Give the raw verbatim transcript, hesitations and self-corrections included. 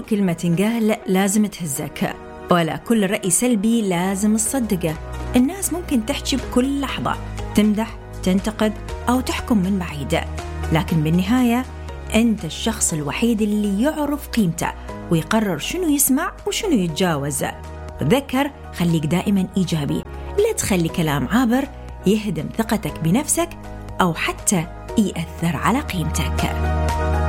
كلمة تنقال لازم تهزك، ولا كل رأي سلبي لازم تصدقه. الناس ممكن تحكي بكل لحظة، تمدح، تنتقد أو تحكم من بعيد، لكن بالنهاية أنت الشخص الوحيد اللي يعرف قيمته ويقرر شنو يسمع وشنو يتجاوز. تذكر، خليك دائما إيجابي، لا تخلي كلام عابر يهدم ثقتك بنفسك أو حتى يأثر على قيمتك.